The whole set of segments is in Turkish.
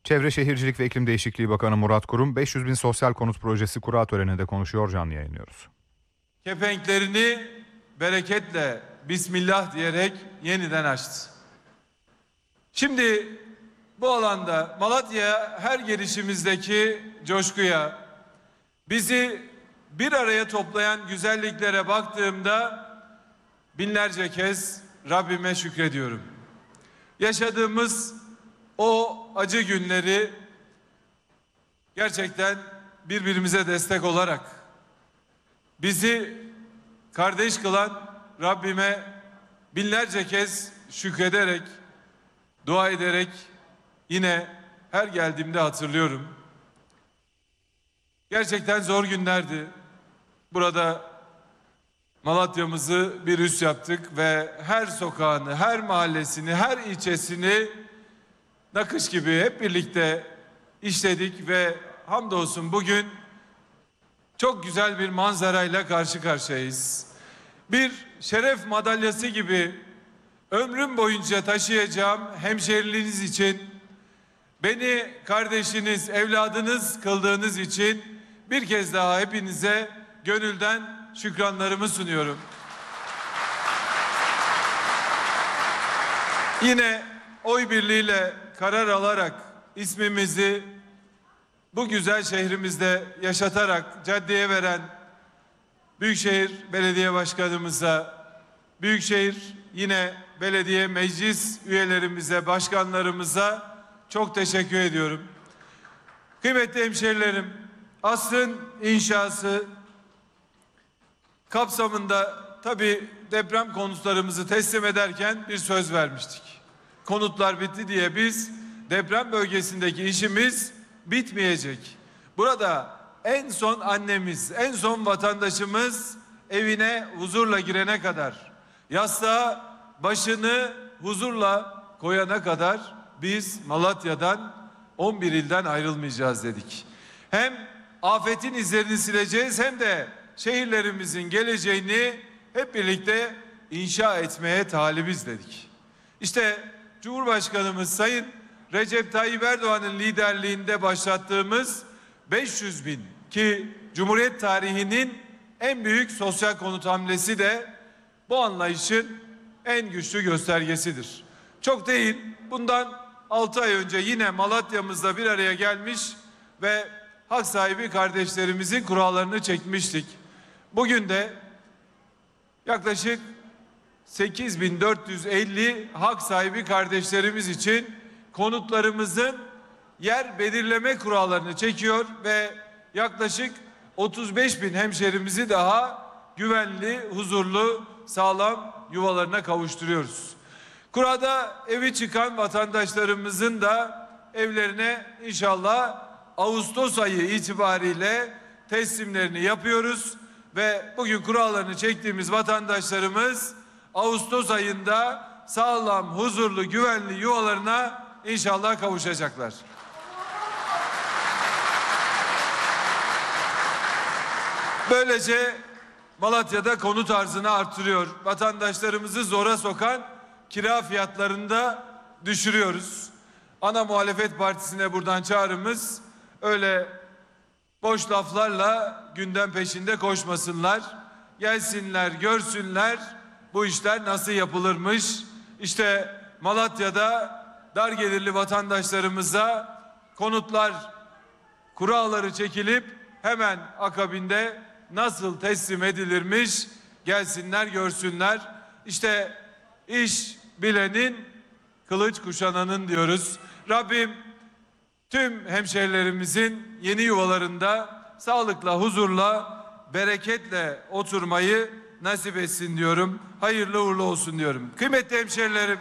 Çevre Şehircilik ve İklim Değişikliği Bakanı Murat Kurum, 500 bin sosyal konut projesi kura töreninde konuşuyor, canlı yayınlıyoruz. Kepenklerini bereketle Bismillah diyerek yeniden açtı. Şimdi bu alanda Malatya'ya her gelişimizdeki coşkuya, bizi bir araya toplayan güzelliklere baktığımda binlerce kez Rabbime şükrediyorum. Yaşadığımız o acı günleri gerçekten birbirimize destek olarak bizi kardeş kılan Rabbime binlerce kez şükrederek, dua ederek yine her geldiğimde hatırlıyorum. Gerçekten zor günlerdi. Burada Malatya'mızı bir üs yaptık ve her sokağını, her mahallesini, her ilçesini nakış gibi hep birlikte işledik ve hamdolsun bugün çok güzel bir manzarayla karşı karşıyayız. Bir şeref madalyası gibi ömrüm boyunca taşıyacağım hemşehriliğiniz için, beni kardeşiniz, evladınız kıldığınız için bir kez daha hepinize gönülden şükranlarımı sunuyorum. Yine oy birliğiyle karar alarak ismimizi bu güzel şehrimizde yaşatarak caddeye veren Büyükşehir Belediye Başkanımıza, Büyükşehir yine belediye meclis üyelerimize, başkanlarımıza çok teşekkür ediyorum. Kıymetli hemşehrilerim, asrın inşası kapsamında tabii deprem konutlarımızı teslim ederken bir söz vermiştik. Konutlar bitti diye biz deprem bölgesindeki işimiz bitmeyecek. Burada en son annemiz, en son vatandaşımız evine huzurla girene kadar, yastığa başını huzurla koyana kadar biz Malatya'dan 11 ilden ayrılmayacağız dedik. Hem afetin izlerini sileceğiz hem de şehirlerimizin geleceğini hep birlikte inşa etmeye talibiz dedik. İşte Cumhurbaşkanımız Sayın Recep Tayyip Erdoğan'ın liderliğinde başlattığımız 500 bin ki Cumhuriyet tarihinin en büyük sosyal konut hamlesi de bu anlayışın en güçlü göstergesidir. Çok değil, bundan 6 ay önce yine Malatya'mızda bir araya gelmiş ve hak sahibi kardeşlerimizin kurallarını çekmiştik. Bugün de yaklaşık 8.450 hak sahibi kardeşlerimiz için konutlarımızın yer belirleme kurallarını çekiyor ve yaklaşık 35 bin hemşehrimizi daha güvenli, huzurlu, sağlam yuvalarına kavuşturuyoruz. Kurada evi çıkan vatandaşlarımızın da evlerine inşallah Ağustos ayı itibariyle teslimlerini yapıyoruz ve bugün kurallarını çektiğimiz vatandaşlarımız Ağustos ayında sağlam, huzurlu, güvenli yuvalarına inşallah kavuşacaklar. Böylece Malatya'da konut arzını artırıyor. Vatandaşlarımızı zora sokan kira fiyatlarını da düşürüyoruz. Ana muhalefet partisine buradan çağrımız, öyle boş laflarla gündem peşinde koşmasınlar. Gelsinler, görsünler bu işler nasıl yapılırmış. İşte Malatya'da dar gelirli vatandaşlarımıza konutlar kuralları çekilip hemen akabinde nasıl teslim edilirmiş, gelsinler görsünler. İşte iş bilenin, kılıç kuşananın diyoruz. Rabbim tüm hemşehrilerimizin yeni yuvalarında sağlıkla, huzurla, bereketle oturmayı nasip etsin diyorum. Hayırlı uğurlu olsun diyorum. Kıymetli hemşehrilerim,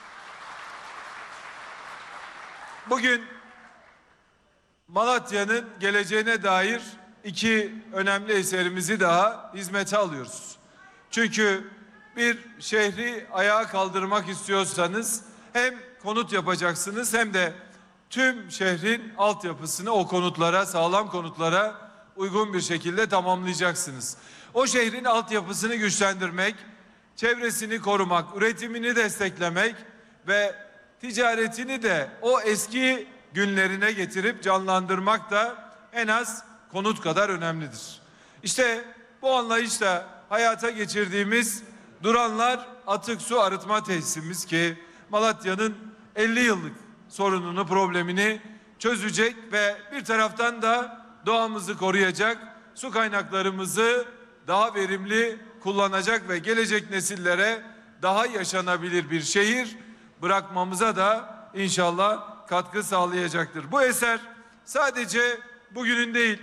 bugün Malatya'nın geleceğine dair iki önemli eserimizi daha hizmete alıyoruz. Çünkü bir şehri ayağa kaldırmak istiyorsanız hem konut yapacaksınız hem de tüm şehrin altyapısını o konutlara, sağlam konutlara uygun bir şekilde tamamlayacaksınız. O şehrin altyapısını güçlendirmek, çevresini korumak, üretimini desteklemek ve ticaretini de o eski günlerine getirip canlandırmak da en az konut kadar önemlidir. İşte bu anlayışla hayata geçirdiğimiz Duranlar Atık Su Arıtma Tesisimiz ki Malatya'nın 50 yıllık sorununu, problemini çözecek ve bir taraftan da doğamızı koruyacak, su kaynaklarımızı daha verimli kullanacak ve gelecek nesillere daha yaşanabilir bir şehir bırakmamıza da inşallah katkı sağlayacaktır. Bu eser sadece bugünün değil,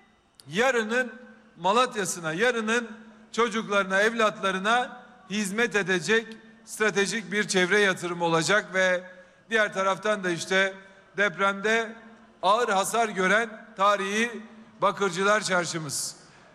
yarının Malatya'sına, yarının çocuklarına, evlatlarına hizmet edecek stratejik bir çevre yatırımı olacak ve diğer taraftan da işte depremde ağır hasar gören tarihi Bakırcılar Çarşımız.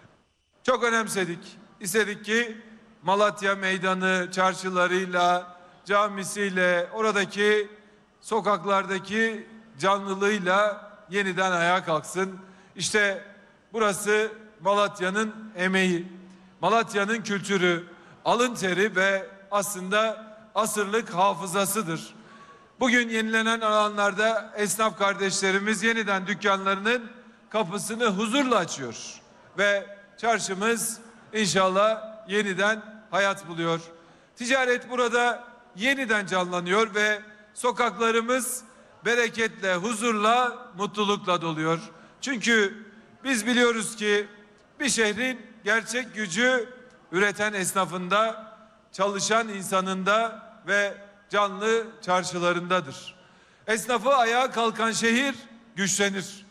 Çok önemsedik. İstedik ki Malatya meydanı çarşılarıyla, camisiyle, oradaki sokaklardaki canlılığıyla yeniden ayağa kalksın. İşte burası Malatya'nın emeği, Malatya'nın kültürü, alın teri ve aslında asırlık hafızasıdır. Bugün yenilenen alanlarda esnaf kardeşlerimiz yeniden dükkanlarının kapısını huzurla açıyor ve çarşımız inşallah yeniden hayat buluyor. Ticaret burada yeniden canlanıyor ve sokaklarımız bereketle, huzurla, mutlulukla doluyor. Çünkü biz biliyoruz ki bir şehrin gerçek gücü üreten esnafında, çalışan insanında ve canlı çarşılarındadır. Esnafı ayağa kalkan şehir güçlenir.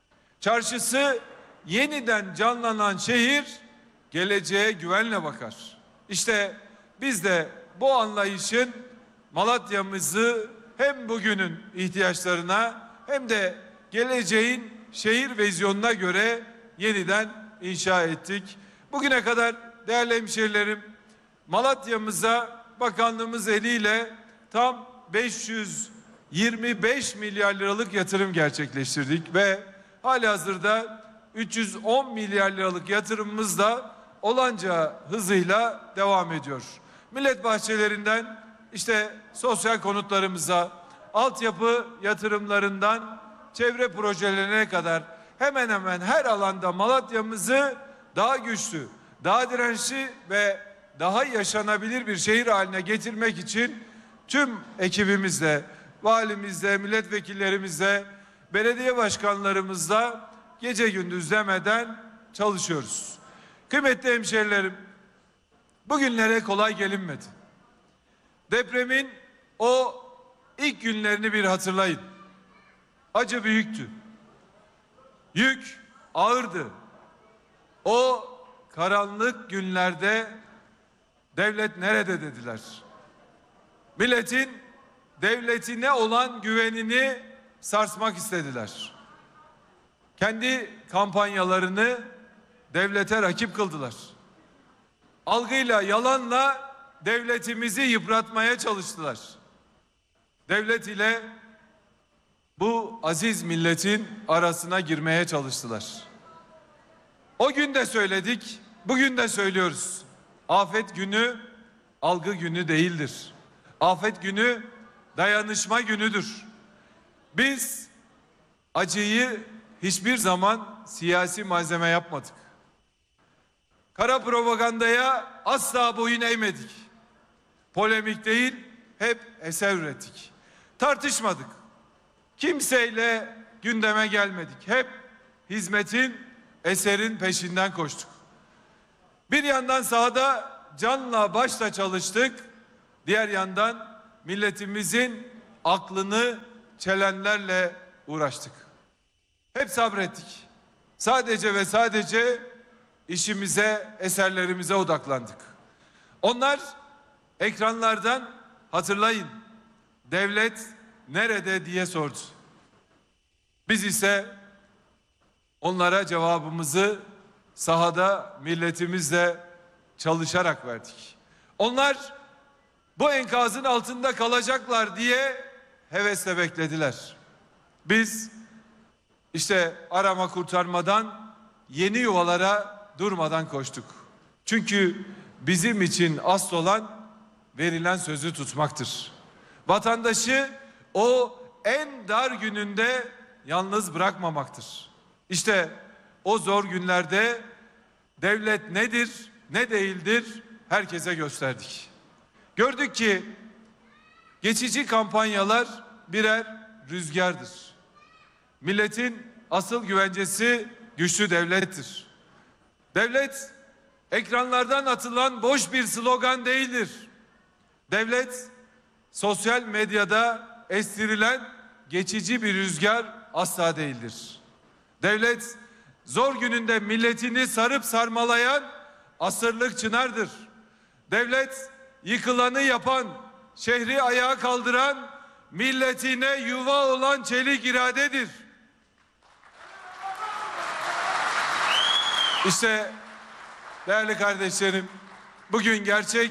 Çarşısı yeniden canlanan şehir geleceğe güvenle bakar. İşte biz de bu anlayışın Malatya'mızı hem bugünün ihtiyaçlarına hem de geleceğin şehir vizyonuna göre yeniden inşa ettik. Bugüne kadar değerli hemşehrilerim, Malatya'mıza bakanlığımız eliyle tam 525 milyar liralık yatırım gerçekleştirdik ve halihazırda 310 milyar liralık yatırımımız da olanca hızıyla devam ediyor. Millet bahçelerinden işte sosyal konutlarımıza, altyapı yatırımlarından çevre projelerine kadar hemen hemen her alanda Malatya'mızı daha güçlü, daha dirençli ve daha yaşanabilir bir şehir haline getirmek için tüm ekibimizle, valimizle, milletvekillerimizle, belediye başkanlarımızla gece gündüz demeden çalışıyoruz. Kıymetli hemşehrilerim, bugünlere kolay gelinmedi. Depremin o ilk günlerini bir hatırlayın. Acı büyüktü. Yük ağırdı. O karanlık günlerde devlet nerede dediler. Milletin devletine olan güvenini sarsmak istediler. Kendi kampanyalarını devlete rakip kıldılar. Algıyla, yalanla devletimizi yıpratmaya çalıştılar. Devlet ile bu aziz milletin arasına girmeye çalıştılar. O gün de söyledik, bugün de söylüyoruz. Afet günü algı günü değildir. Afet günü dayanışma günüdür. Biz acıyı hiçbir zaman siyasi malzeme yapmadık. Kara propagandaya asla boyun eğmedik. Polemik değil, hep eser ürettik. Tartışmadık. Kimseyle gündeme gelmedik. Hep hizmetin, eserin peşinden koştuk. Bir yandan sahada canla başla çalıştık. Diğer yandan milletimizin aklını çelenlerle uğraştık. Hep sabrettik. Sadece ve sadece işimize, eserlerimize odaklandık. Onlar ekranlardan hatırlayın, devlet nerede diye sordu. Biz ise onlara cevabımızı sahada milletimizle çalışarak verdik. Onlar bu enkazın altında kalacaklar diye hevesle beklediler. Biz işte arama kurtarmadan yeni yuvalara durmadan koştuk. Çünkü bizim için asıl olan verilen sözü tutmaktır. Vatandaşı o en dar gününde yalnız bırakmamaktır. İşte o zor günlerde devlet nedir, ne değildir herkese gösterdik. Gördük ki geçici kampanyalar birer rüzgardır. Milletin asıl güvencesi güçlü devlettir. Devlet ekranlardan atılan boş bir slogan değildir. Devlet sosyal medyada estirilen geçici bir rüzgar asla değildir. Devlet zor gününde milletini sarıp sarmalayan asırlık çınardır. Devlet yıkılanı yapan, şehri ayağa kaldıran, milletine yuva olan çelik iradedir. İşte değerli kardeşlerim, bugün gerçek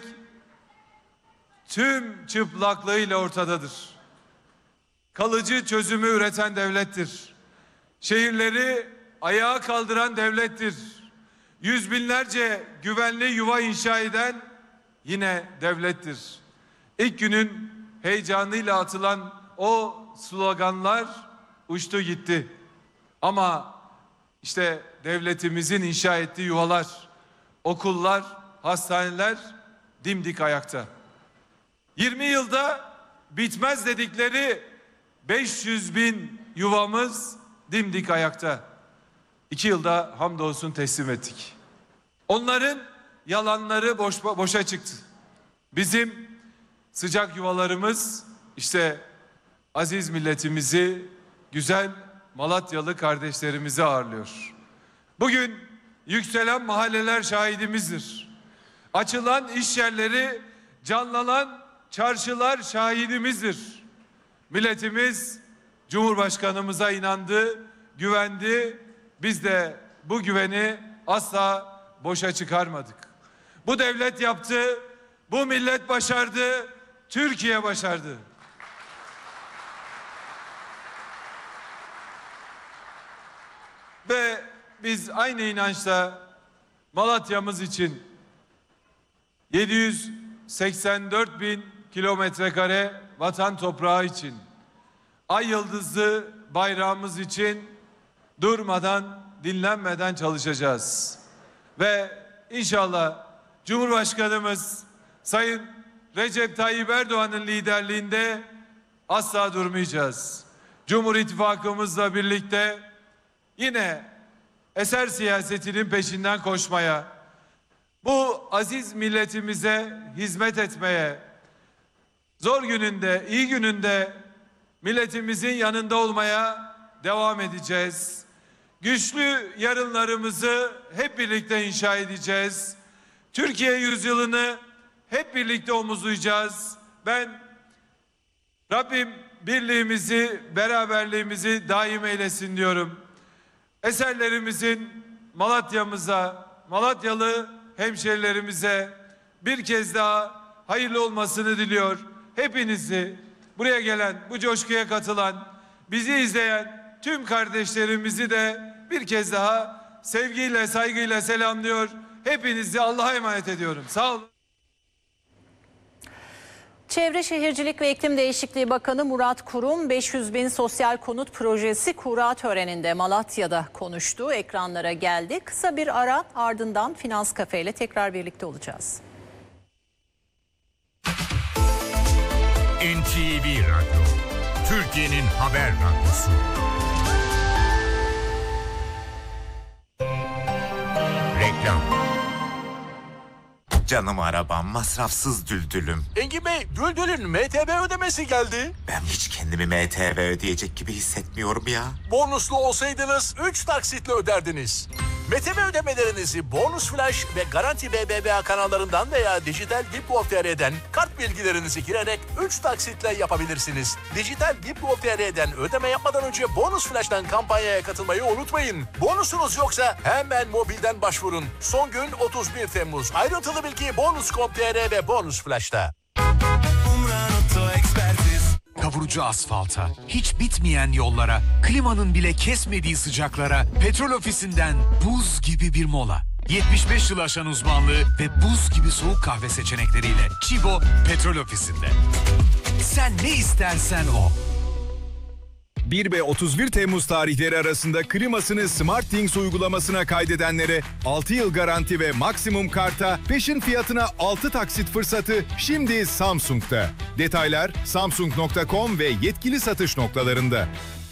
tüm çıplaklığıyla ortadadır. Kalıcı çözümü üreten devlettir. Şehirleri ayağa kaldıran devlettir. Yüz binlerce güvenli yuva inşa eden yine devlettir. İlk günün heyecanıyla atılan o sloganlar uçtu gitti. Ama işte devletimizin inşa ettiği yuvalar, okullar, hastaneler dimdik ayakta. 20 yılda bitmez dedikleri 500 bin yuvamız dimdik ayakta. 2 yılda hamdolsun teslim ettik. Onların yalanları boşa çıktı. Bizim sıcak yuvalarımız işte aziz milletimizi, güzel Malatyalı kardeşlerimizi ağırlıyor. Bugün yükselen mahalleler şahidimizdir. Açılan iş yerleri, canlanan çarşılar şahidimizdir. Milletimiz Cumhurbaşkanımıza inandı, güvendi. Biz de bu güveni asla boşa çıkarmadık. Bu devlet yaptı, bu millet başardı, Türkiye başardı. Ve biz aynı inançla Malatya'mız için 784 bin kilometre kare vatan toprağı için, ay yıldızlı bayrağımız için durmadan, dinlenmeden çalışacağız. Ve inşallah Cumhurbaşkanımız Sayın Recep Tayyip Erdoğan'ın liderliğinde asla durmayacağız. Cumhur İttifakımızla birlikte yine eser siyasetinin peşinden koşmaya, bu aziz milletimize hizmet etmeye, zor gününde, iyi gününde milletimizin yanında olmaya devam edeceğiz. Güçlü yarınlarımızı hep birlikte inşa edeceğiz. Türkiye yüzyılını hep birlikte omuzlayacağız. Ben Rabbim birliğimizi, beraberliğimizi daim eylesin diyorum. Eserlerimizin Malatya'mıza, Malatyalı hemşerilerimize bir kez daha hayırlı olmasını diliyor. Hepinizi, buraya gelen, bu coşkuya katılan, bizi izleyen tüm kardeşlerimizi de bir kez daha sevgiyle, saygıyla selamlıyor. Hepinizi Allah'a emanet ediyorum. Sağ olun. Çevre Şehircilik ve İklim Değişikliği Bakanı Murat Kurum 500 bin sosyal konut projesi kura töreninde Malatya'da konuştu. Ekranlara geldi. Kısa bir ara, ardından Finans Kafe ile tekrar birlikte olacağız. NTV Radyo, Türkiye'nin haber radyosu. Reklam. Canım arabam, masrafsız düldülüm. Engin Bey, Düldül'ün MTV ödemesi geldi. Ben hiç kendimi MTV ödeyecek gibi hissetmiyorum ya. Bonuslu olsaydınız 3 taksitle öderdiniz. MTV ödemelerinizi Bonus Flash ve Garanti BBVA kanallarından veya Dijital Diplo.tr'den kart bilgilerinizi girerek 3 taksitle yapabilirsiniz. Dijital Diplo.tr'den ödeme yapmadan önce Bonus Flash'tan kampanyaya katılmayı unutmayın. Bonusunuz yoksa hemen mobilden başvurun. Son gün 31 Temmuz. Ayrıntılı bilgi Bonus.com.tr ve Bonus Flash'ta. Kavurucu asfalta, hiç bitmeyen yollara, klimanın bile kesmediği sıcaklara, Petrol Ofisi'nden buz gibi bir mola. 75 yıl aşan uzmanlığı ve buz gibi soğuk kahve seçenekleriyle Chibo Petrol Ofisi'nde. Sen ne istersen o. 1 ve 31 Temmuz tarihleri arasında klimasını SmartThings uygulamasına kaydedenlere 6 yıl garanti ve maksimum karta peşin fiyatına 6 taksit fırsatı şimdi Samsung'da. Detaylar samsung.com ve yetkili satış noktalarında.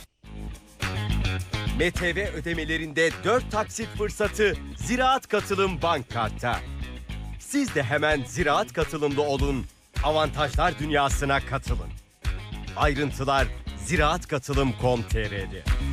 MTV ödemelerinde 4 taksit fırsatı Ziraat Katılım Bank Kart'ta. Siz de hemen Ziraat Katılımlı olun, avantajlar dünyasına katılın. Ayrıntılar ziraatkatılım.com.tr'de.